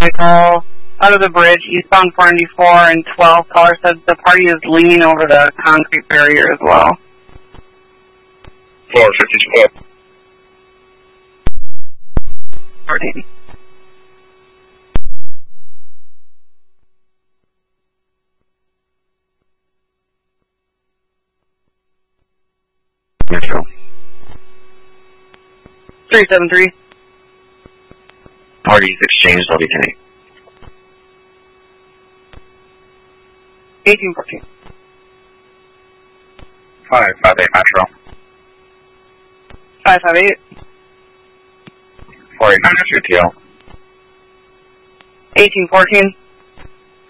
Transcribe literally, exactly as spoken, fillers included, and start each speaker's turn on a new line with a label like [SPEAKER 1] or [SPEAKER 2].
[SPEAKER 1] vehicle out of the bridge, eastbound four ninety-four and twelve. Caller said the party is leaning over the concrete barrier as well.
[SPEAKER 2] four fifty-two.
[SPEAKER 1] fourteen.
[SPEAKER 2] Metro.
[SPEAKER 1] three seven three.
[SPEAKER 2] Parties exchanged, I'll be ten.
[SPEAKER 1] eighteen fourteen.
[SPEAKER 2] five five eight Metro.
[SPEAKER 1] five five eight.
[SPEAKER 2] four eight nine T L.
[SPEAKER 1] eighteen fourteen.